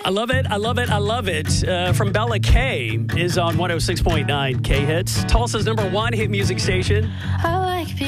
I love it. I love it. I love it. From Bella K is on 106.9 K Hits. Tulsa's #1 hit music station. I like